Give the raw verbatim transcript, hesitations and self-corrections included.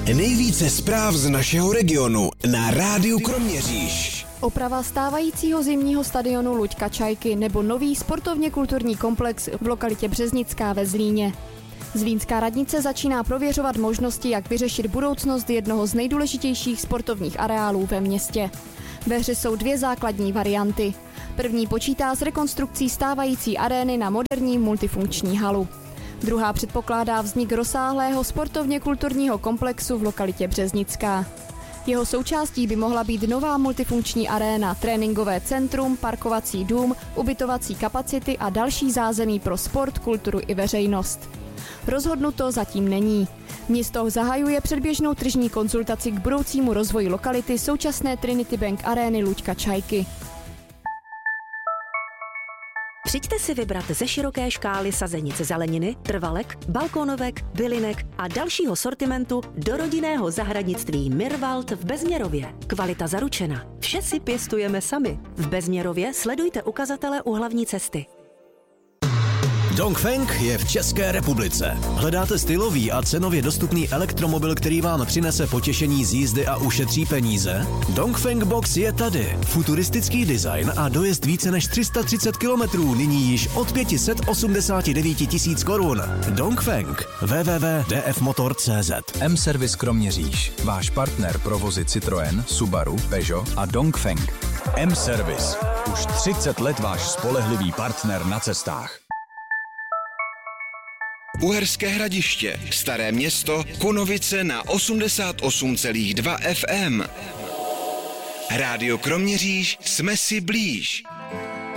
Nejvíce zpráv z našeho regionu na Rádiu Kroměříž. Oprava stávajícího zimního stadionu Luďka Čajky nebo nový sportovně kulturní komplex v lokalitě Březnická ve Zlíně. Zlínská radnice začíná prověřovat možnosti, jak vyřešit budoucnost jednoho z nejdůležitějších sportovních areálů ve městě. Ve hře jsou dvě základní varianty. První počítá s rekonstrukcí stávající arény na moderní multifunkční halu. Druhá předpokládá vznik rozsáhlého sportovně kulturního komplexu v lokalitě Březnická. Jeho součástí by mohla být nová multifunkční aréna, tréninkové centrum, parkovací dům, ubytovací kapacity a další zázemí pro sport, kulturu i veřejnost. Rozhodnuto zatím není. Město zahajuje předběžnou tržní konzultaci k budoucímu rozvoji lokality současné Trinity Bank arény Luďka Čajky. Přijďte si vybrat ze široké škály sazenic zeleniny, trvalek, balkónovek, bylinek a dalšího sortimentu do rodinného zahradnictví Mirwald v Bezměrově. Kvalita zaručena. Vše si pěstujeme sami. V Bezměrově sledujte ukazatele u hlavní cesty. Dongfeng je v České republice. Hledáte stylový a cenově dostupný elektromobil, který vám přinese potěšení z jízdy a ušetří peníze? Dongfeng Box je tady. Futuristický design a dojezd více než tři sta třicet kilometrů, nyní již od pět set osmdesát devět tisíc korun. Dongfeng. w w w tečka d f motor tečka c z. M-Service Kroměříž. Váš partner pro vozy Citroën, Subaru, Peugeot a Dongfeng. M-Service. Už třicet let váš spolehlivý partner na cestách. Uherské Hradiště, Staré Město, Konovice na osmdesát osm celá dva F M. Rádio Kroměříž, jsme si blíž.